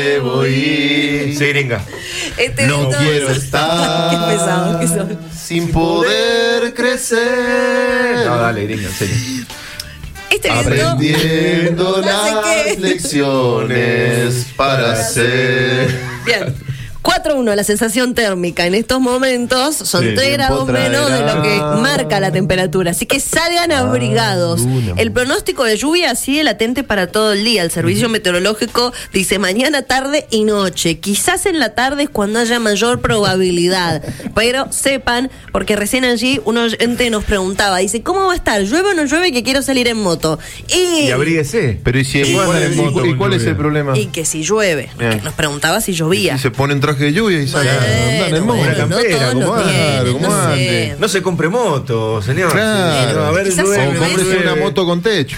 voy. Sí, gringa. No quiero estar. Qué pesados que son. Sin poder crecer. No, dale, gringa, en serio. Aprendiendo no sé las qué. lecciones para ser. Bien. 4-1, la sensación térmica en estos momentos son Sí, 3 grados tiempo menos de lo que traerá. marca la temperatura. Así que salgan abrigados. El pronóstico de lluvia sigue latente para todo el día. El servicio meteorológico dice mañana, tarde y noche. Quizás en la tarde es cuando haya mayor probabilidad. Pero sepan, porque recién allí un oyente nos preguntaba, dice, ¿cómo va a estar? ¿Llueve o no llueve que quiero salir en moto? Y abríguese. Pero ¿y si cuál es el problema? Y que si llueve. Bien. Nos preguntaba si llovía. Y se pone en traje de lluvia y sale a andar en moto. Una campera, no como todos lo antes. tienen, como no sé. antes. No se compre moto, señor. Claro. Sí, a ver, Quizás llueve, O cómprese llueve. una moto con techo.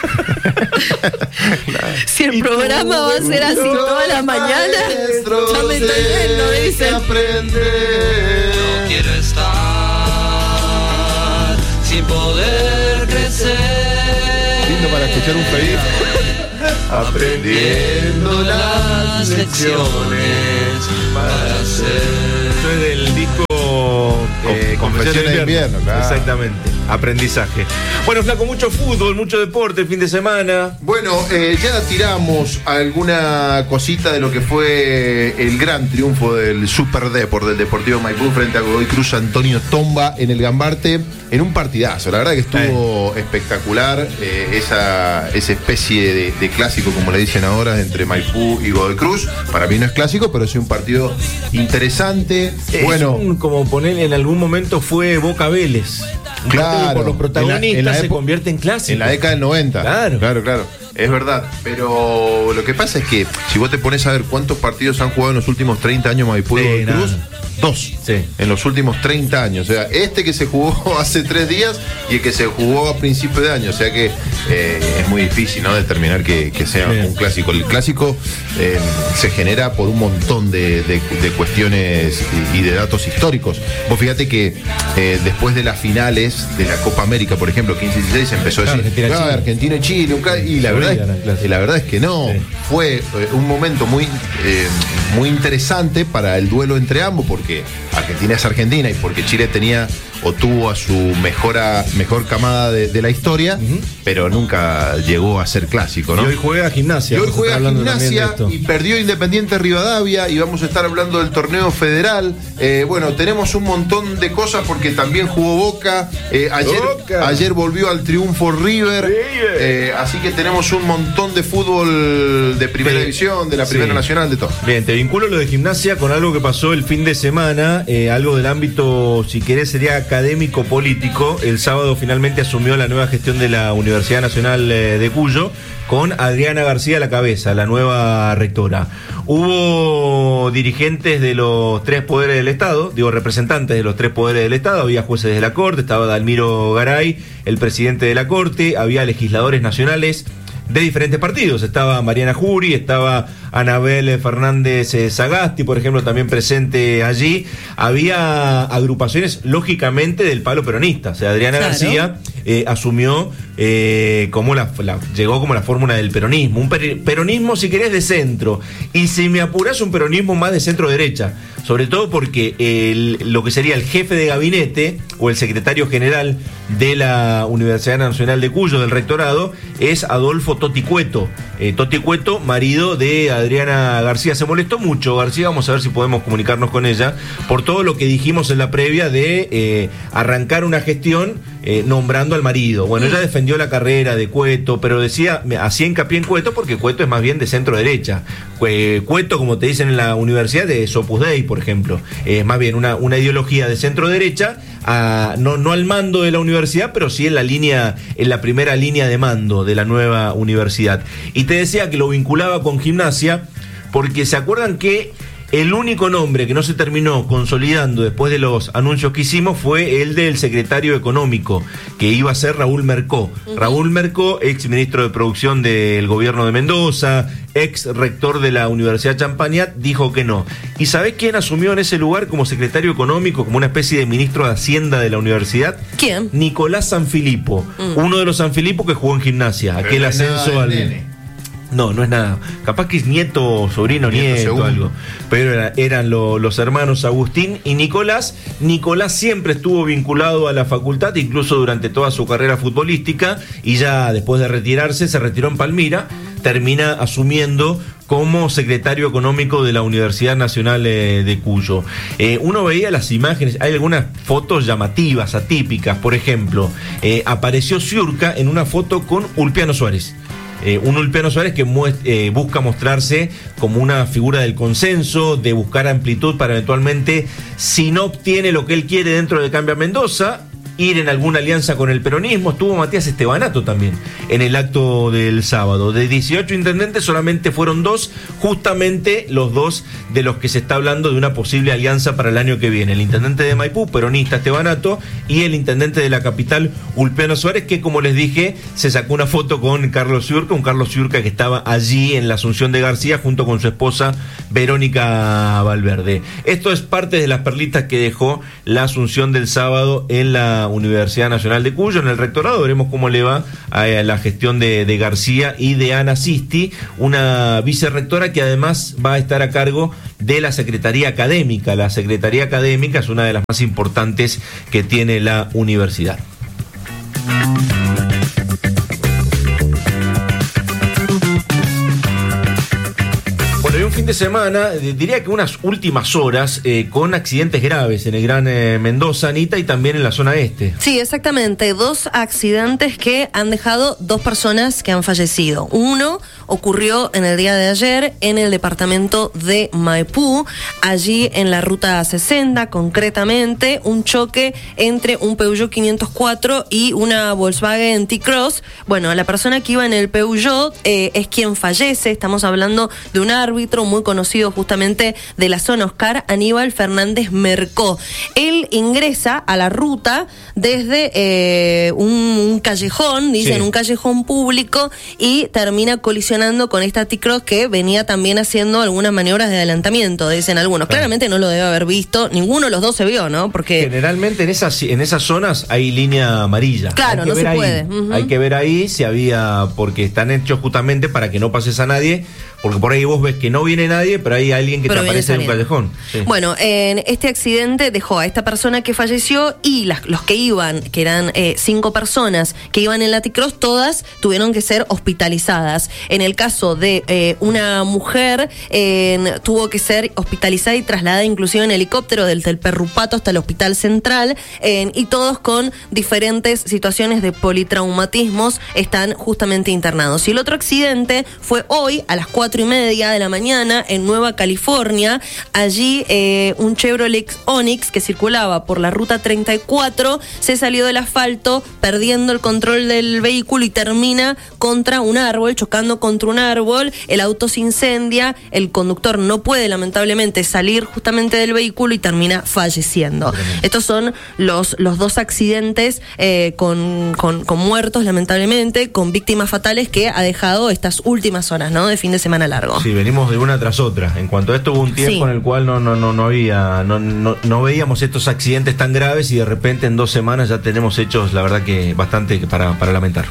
Si el programa va a ser así toda la mañana, ya me estoy viendo, dicen. Aprender. Quiero estar sin poder crecer. Lindo para escuchar un feliz. Aprendiendo las lecciones para ser. Esto es del disco Confesiones de invierno, claro. Exactamente. Aprendizaje. Bueno, Flaco, mucho fútbol, mucho deporte el fin de semana. Bueno, ya tiramos alguna cosita de lo que fue el gran triunfo del Super Depor del Deportivo Maipú frente a Godoy Cruz Antonio Tomba en el Gambarte, en un partidazo. La verdad que estuvo espectacular esa especie de clásico, como le dicen ahora, entre Maipú y Godoy Cruz. Para mí no es clásico, pero es un partido interesante. Bueno, Como ponerle en algún momento fue Boca Vélez. Un Claro. partido que por los protagonistas En la se época- convierte en clásico. en la década del 90. Claro. Es verdad. Pero lo que pasa es que si vos te pones a ver cuántos partidos han jugado en los últimos 30 años Maipú y Godoy Cruz, nada. 2 Sí. en los últimos 30 años. O sea, este que se jugó hace 3 días y el que se jugó a principio de año. O sea que es muy difícil, ¿no?, determinar que sea Bien. un clásico. El clásico se genera por un montón de cuestiones y de datos históricos. Vos fíjate que después de las finales de la Copa América, por ejemplo, 15-16, empezó a decir Argentina-Chile. Argentina y Chile, y la verdad es que no. Sí. Fue un momento muy interesante para el duelo entre ambos, porque Argentina es Argentina y porque Chile tenía o tuvo a su mejor camada de la historia, pero nunca llegó a ser clásico, ¿no? Y hoy juega Gimnasia. Y hoy Vamos a juega estar hablando también de Gimnasia esto. y perdió Independiente Rivadavia y vamos a estar hablando del torneo federal. Bueno, tenemos un montón de cosas porque también jugó Boca. Boca. Ayer volvió al triunfo River. Así que tenemos un montón de fútbol de primera división, de la primera Sí. nacional, de todo. Bien, te vinculo lo de Gimnasia con algo que pasó el fin de semana, algo del ámbito, si querés, sería académico-político. El sábado finalmente asumió la nueva gestión de la Universidad Nacional de Cuyo, con Adriana García a la cabeza, la nueva rectora. Hubo dirigentes de los 3 poderes del Estado, representantes de los 3 poderes del Estado, había jueces de la Corte, estaba Dalmiro Garay, el presidente de la Corte, había legisladores nacionales de diferentes partidos. Estaba Mariana Jury, estaba Anabel Fernández Sagasti, por ejemplo, también presente allí. Había agrupaciones, lógicamente, del palo peronista. O sea, Adriana García asumió llegó como la fórmula del peronismo. Un peronismo, si querés, de centro. Y si me apurás, un peronismo más de centro-derecha. Sobre todo porque lo que sería el jefe de gabinete o el secretario general de la Universidad Nacional de Cuyo, del rectorado, es Adolfo Toti Cueto. Toti Cueto, marido de Adriana García. Se molestó mucho García, vamos a ver si podemos comunicarnos con ella, por todo lo que dijimos en la previa de arrancar una gestión nombrando al marido. Bueno, ella defendió la carrera de Cueto, pero hacía hincapié en Cueto porque Cueto es más bien de centro derecha. Cueto, como te dicen en la universidad, es Opus Dei, por ejemplo. Es más bien una ideología de centro derecha, no al mando de la universidad, pero sí en la primera línea de mando de la nueva universidad. Y te decía que lo vinculaba con Gimnasia, porque se acuerdan que el único nombre que no se terminó consolidando después de los anuncios que hicimos fue el del secretario económico, que iba a ser Raúl Mercó. Raúl Mercó, ex ministro de Producción del gobierno de Mendoza, ex rector de la Universidad Champagnat, dijo que no. ¿Y sabés quién asumió en ese lugar como secretario económico, como una especie de ministro de Hacienda de la universidad? ¿Quién? Nicolás Sanfilippo, uno de los Sanfilippo que jugó en Gimnasia, aquel ascenso al... No es nada. Capaz que es nieto, sobrino, nieto, segundo. algo. Pero eran los hermanos Agustín y Nicolás. Nicolás siempre estuvo vinculado a la facultad, incluso durante toda su carrera futbolística, y ya después de retirarse, se retiró en Palmira, termina asumiendo como secretario económico de la Universidad Nacional de Cuyo. Uno veía las imágenes, hay algunas fotos llamativas, atípicas. Por ejemplo, apareció Ciurca en una foto con Ulpiano Suárez. Un Ulpiano Suárez que busca mostrarse como una figura del consenso, de buscar amplitud para eventualmente, si no obtiene lo que él quiere dentro de Cambia Mendoza, ir en alguna alianza con el peronismo. Estuvo Matías Estebanato también en el acto del sábado. De 18 intendentes solamente fueron 2, justamente los 2 de los que se está hablando de una posible alianza para el año que viene. El intendente de Maipú, peronista Estebanato, y el intendente de la capital, Ulpiano Suárez, que como les dije, se sacó una foto con Carlos Ciurca, un Carlos Ciurca que estaba allí en la Asunción de García junto con su esposa Verónica Valverde. Esto es parte de las perlitas que dejó la Asunción del sábado en la Universidad Nacional de Cuyo. En el rectorado veremos cómo le va a la gestión de García y de Ana Sisti, una vicerrectora que además va a estar a cargo de la Secretaría Académica. La Secretaría Académica es una de las más importantes que tiene la universidad. Bueno, y un fin de semana, diría que unas últimas horas, con accidentes graves en el Gran Mendoza, Anita, y también en la zona este. Sí, exactamente. 2 accidentes que han dejado 2 personas que han fallecido. Uno ocurrió en el día de ayer en el departamento de Maipú, allí en la ruta 60, concretamente, un choque entre un Peugeot 504 y una Volkswagen T-Cross. Bueno, la persona que iba en el Peugeot es quien fallece. Estamos hablando de un árbitro muy conocido justamente de la zona, Oscar Aníbal Fernández Mercó. Él ingresa a la ruta desde un callejón, dicen, sí, un callejón público, y termina colisionando con esta T-Cross que venía también haciendo algunas maniobras de adelantamiento, dicen algunos. Claro. Claramente no lo debe haber visto, ninguno de los dos se vio, ¿no? Porque generalmente en esas zonas hay línea amarilla. Claro, no se puede. Hay que ver ahí si había, porque están hechos justamente para que no pases a nadie, porque por ahí vos ves que no viene nadie, pero hay alguien que te aparece en un callejón. Sí. Bueno, en este accidente dejó a esta persona que falleció y los que iban, que eran 5 personas que iban en la T-Cross, todas tuvieron que ser hospitalizadas. En el caso de una mujer, tuvo que ser hospitalizada y trasladada inclusive en helicóptero desde el Perrupato hasta el Hospital Central, y todos con diferentes situaciones de politraumatismos están justamente internados. Y el otro accidente fue hoy a las 4:30 de la mañana en Nueva California. Allí un Chevrolet Onix que circulaba por la ruta 34 se salió del asfalto perdiendo el control del vehículo y termina contra un árbol, chocando contra un árbol. El auto se incendia, el conductor no puede lamentablemente salir justamente del vehículo y termina falleciendo. Estos son los 2 accidentes con muertos lamentablemente, con víctimas fatales que ha dejado estas últimas horas, ¿no?, de fin de semana largo. Sí, venimos de una tras otra. En cuanto a esto, hubo un tiempo en el cual no veíamos estos accidentes tan graves, y de repente en 2 semanas ya tenemos hechos, la verdad que bastante para lamentar.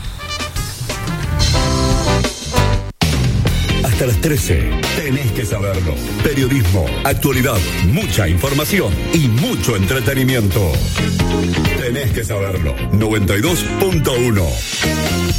Hasta las 13, tenés que saberlo. Periodismo, actualidad, mucha información y mucho entretenimiento. Tenés que saberlo. 92.1